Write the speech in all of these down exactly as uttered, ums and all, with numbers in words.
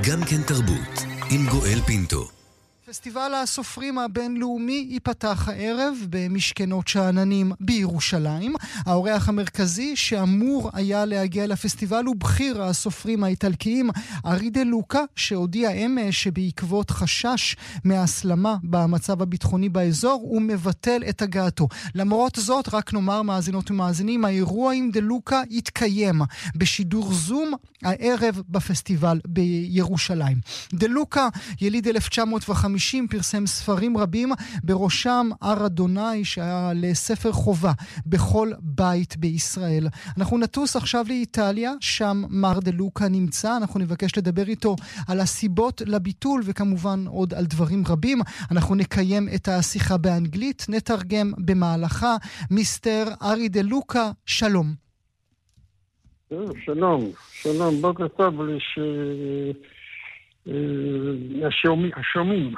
גם כן תרבות, עם גואל פינטו. פסטיבל הסופרים הבינלאומי ייפתח הערב במשכנות שאננים בירושלים. האורח המרכזי שאמור היה להגיע לפסטיבל הוא בכיר הסופרים האיטלקיים ארי דה לוקה, שהודיע אמש שבעקבות חשש מהסלמה במצב הביטחוני באזור הוא מבטל את הגעתו. למרות זאת, רק נאמר מאזינות ומאזינים, האירוע עם דה לוקה יתקיים בשידור זום הערב בפסטיבל בירושלים. דה לוקה, יליד אלף תשע מאות וחמישים, פרסם ספרים רבים, בראשם הר אדוני, שהיה לספר חובה בכל בית בישראל. אנחנו נטוס עכשיו לאיטליה, שם מר דה לוקה נמצא. אנחנו נבקש לדבר איתו על הסיבות לביטול וכמובן עוד על דברים רבים. אנחנו נקיים את השיחה באנגלית, נתרגם במהלכה. מיסטר ארי דה לוקה, שלום. שלום, שלום, בוקר טוב לש... השומעים.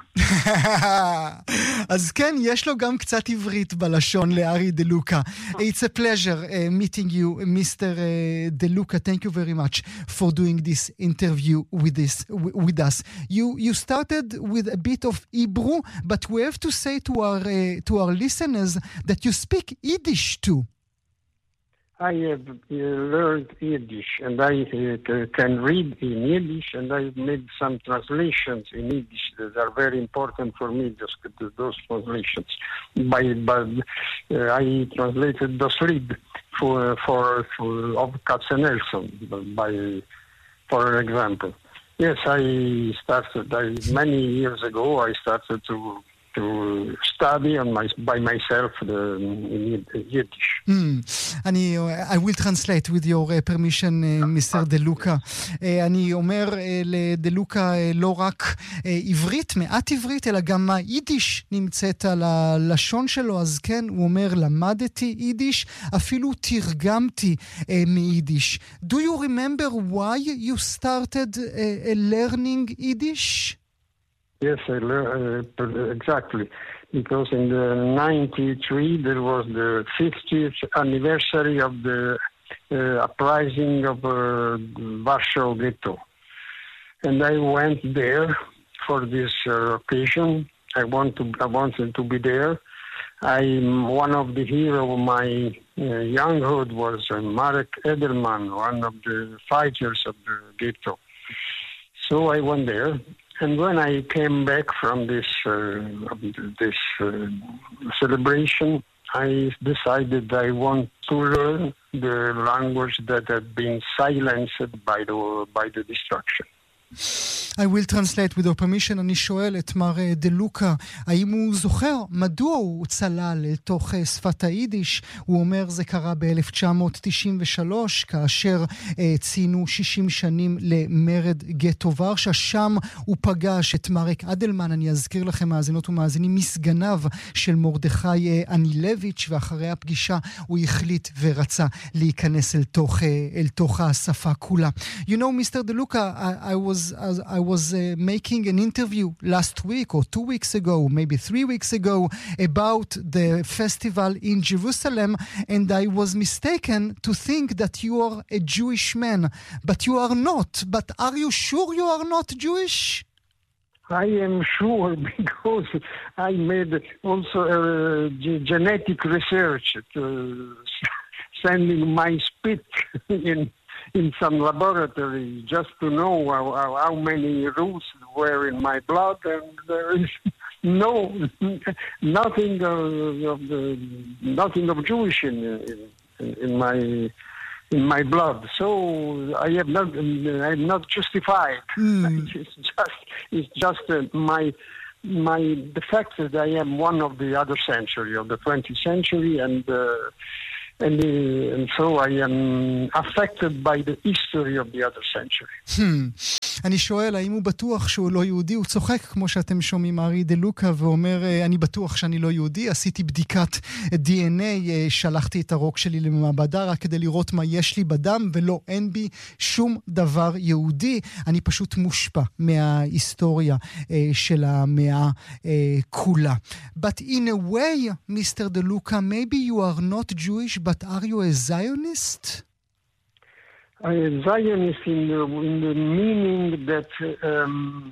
אז כן, יש לו גם קצת עברית בלשון לארי דה לוקה. It's a pleasure uh, meeting you, Mister Uh, De Luca. Thank you very much for doing this interview with this with us. You you started with a bit of Hebrew, but we have to say to our uh, to our listeners that you speak Yiddish too. I have uh, learned Yiddish, and I uh, can read in Yiddish, and I've made some translations in Yiddish that are very important for me, just those translations. By, by uh, I translated Das Lied for, for, for of Katzenelson, by, for example. Yes, I started, I, many years ago, I started to to study on my, by myself the, in Yiddish. Mm. אני, I will translate with your uh, permission, uh, Mister De Luca. Uh, אני אומר uh, לדה לוקה uh, לא רק uh, עברית, מעט עברית, אלא גם היידיש נמצאת על הלשון שלו. אז כן, הוא אומר, למדתי יידיש, אפילו תרגמתי uh, מיידיש. Do you remember why you started uh, learning Yiddish? Yes, I learned uh, exactly, because in the ninety-three there was the fiftieth anniversary of the uh, uprising of uh, Warsaw Ghetto, and I went there for this uh, occasion. I want to, I wanted to be there. I one of the heroes of my uh, younghood was uh, Marek Edelman, one of the fighters of the ghetto. So I went there. And when I came back from this uh, this uh, celebration, I decided I want to learn the language that had been silenced by the by the destruction. I will translate with your permission. אני שואל את מר דה לוקה, האם הוא זוכר מדוע הוא צלל לתוך שפת היידיש? הוא אומר, זה קרה ב-אלף תשע מאות תשעים ושלוש, כאשר uh, ציינו שישים שנים למרד גטו ורשה. שם הוא פגש את מרק אדלמן, אני אזכיר לכם מאזינות ומאזינים, מסגניו של מרדכי uh, אנילביץ', ואחרי הפגישה הוא החליט ורצה להיכנס אל תוך, uh, אל תוך השפה כולה. You know, Mister De Luca, I, I was As I was uh, making an interview last week or two weeks ago, maybe three weeks ago, about the festival in Jerusalem, and I was mistaken to think that you are a Jewish man, but you are not. But are you sure you are not Jewish? I am sure, because I made also uh, g- genetic research, to, sending my spit in in some laboratory just to know how, how, how many roots were in my blood, and there is no nothing of, of the nothing of Jewish in in, in my in my blood. So I have not I am not justified. Mm. It's just it's just uh, my my the fact that I am one of the other century of the twentieth century, and. Uh, And, uh, and so I am affected by the history of the other century. Hmm. אני שואל, האם הוא בטוח שהוא לא יהודי? הוא צוחק, כמו שאתם שומעים, ארי דה לוקה, ואומר, אני בטוח שאני לא יהודי, עשיתי בדיקת די אן איי, שלחתי את הרוק שלי למעבדה רק כדי לראות מה יש לי בדם, ולא, אין בי שום דבר יהודי, אני פשוט מושפע מההיסטוריה של המאה כולה. But in a way, Mister De Luca, maybe you are not Jewish, but are you a Zionist? Uh, Zionist in the, in the meaning that um,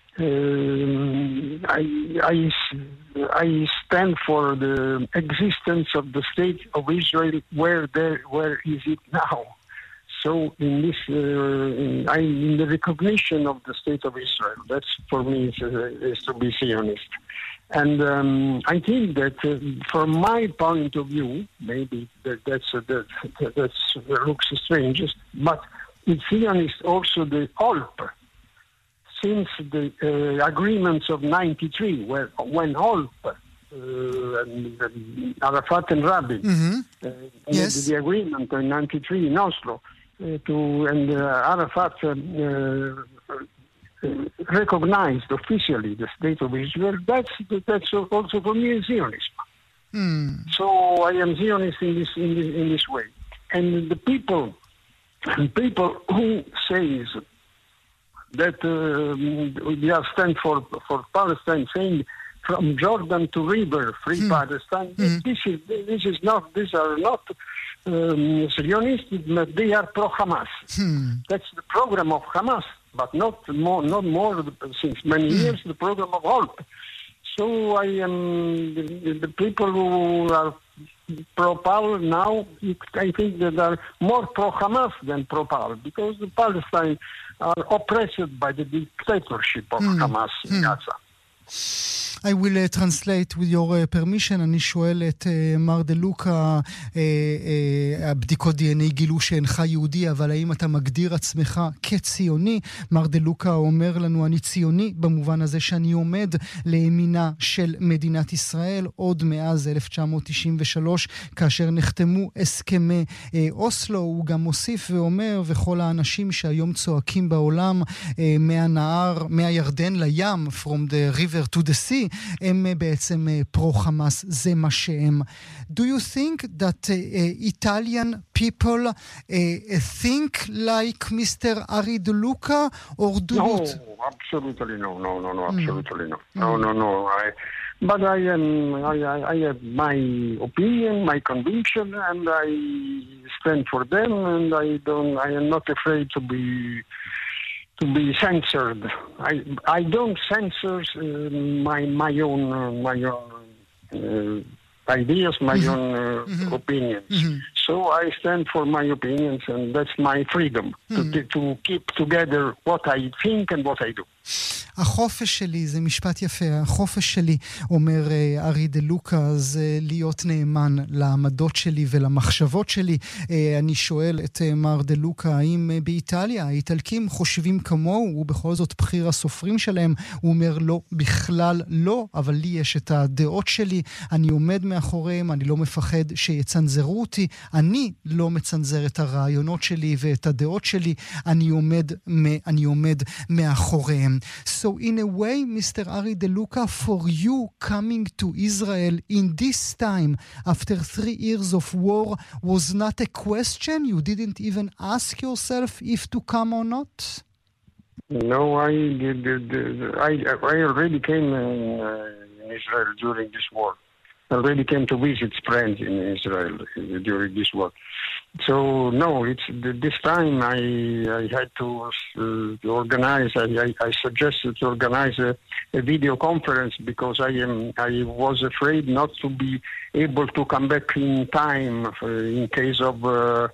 uh, I, I, I stand for the existence of the state of Israel. Where there, where is it now? So in this, uh, in, I, in the recognition of the state of Israel, that's for me is, uh, is to be Zionist. And um, I think that uh, from my point of view, maybe that, that's, uh, that, that's, that looks strange, but it's Zionist also the O L P. Since the uh, agreements of ninety-three, where when O L P, uh, and, and Arafat and Rabin, Mm-hmm. uh, Yes. the, the agreement in ninety-three in Oslo, uh, to and uh, Arafat uh, uh, recognized officially the state of Israel, that's that's also for me a Zionism. Mm. So I am Zionist in this in this, in this way. And the people, people who says that uh, they are stand for for Palestine, saying from Jordan to river, free Mm. Palestine. Mm. This is this is not. These are not um, Zionists. But they are pro Hamas. Hmm. That's the program of Hamas, but not more, not more since many Mm. years, the program of O L P. So I am the, the people who are pro-Pal now, I think that are more pro-Hamas than pro-Pal, because the Palestine are oppressed by the dictatorship of Mm. Hamas in Mm. Gaza. I will uh, translate with your uh, permission. אני שואל את uh, מר דלוקה, uh, uh, הבדיקות די אן איי גילו שאינך יהודי, אבל האם אתה מגדיר עצמך כציוני? מר דלוקה אומר לנו, אני ציוני במובן הזה שאני עומד לימינה של מדינת ישראל, עוד מאז אלף תשע מאות תשעים ושלוש, כאשר נחתמו הסכמי uh, אוסלו. הוא גם מוסיף ואומר, וכל האנשים שהיום צועקים בעולם, uh, מהנהר, מהירדן לים, from the river to the sea, הם בעצם פרו-חמאס, זה מה שהם. Do you think that uh, Italian people uh, think like Mister Ari De Luca, or do No, you... absolutely no, no, no, no, absolutely no. No, no, no. I, but I am, I, I, I have my opinion, my conviction, and I stand for them, and I don't, I am not afraid to be to be censored. I I don't censor uh, my my own uh, my own uh, ideas, my Mm-hmm. own uh, Mm-hmm. opinions. Mm-hmm. So I stand for my opinions, and that's my freedom Mm-hmm. to to keep together what I think and what I do. החופש שלי, זה משפט יפה, החופש שלי, אומר uh, ארי דה לוקה, זה להיות נאמן לעמדות שלי ולמחשבות שלי. Uh, אני שואל את uh, מר דה לוקה, האם uh, באיטליה האיטלקים חושבים כמוהו, הוא בכל זאת בחיר הסופרים שלהם? הוא אומר לא, בכלל לא, אבל לי יש את הדעות שלי, אני עומד מאחוריהם, אני לא מפחד שיצנזרו אותי, אני לא מצנזר את הרעיונות שלי ואת הדעות שלי, אני עומד, אני עומד מאחוריהם. So in a way, Mister Ari De Luca, for you coming to Israel in this time, after three years of war, was not a question? You didn't even ask yourself if to come or not? No, I did. did- I, I already came in, uh, in Israel during this war. I already came to visit friends in Israel uh, during this war. So no, it's this time I I had to, uh, to organize. I, I, I suggested to organize a, a video conference because I am I was afraid not to be able to come back in time uh, in case of uh,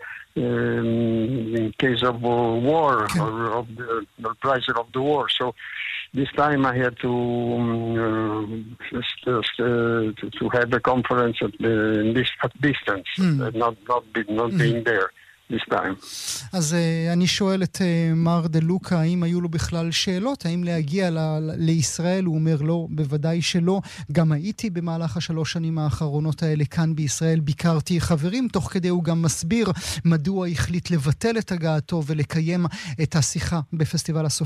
um, in case of uh, war or of the, the price of the war. So this time I had to um, uh, just, just, uh, to, to have a conference at, the, in this, at distance, Hmm. uh, not not be, not being there this time. אז uh, אני שואל את uh, מר דה לוקה, האם היו לו בכלל שאלות, האם להגיע ל- ל- לישראל? הוא אומר לא, בוודאי שלא. גם הייתי במהלך השלוש שנים האחרונות האלה כאן בישראל, ביקרתי חברים, תוך כדי הוא גם מסביר מדוע החליט לבטל את הגעתו ולקיים את השיחה בפסטיבל הסופרים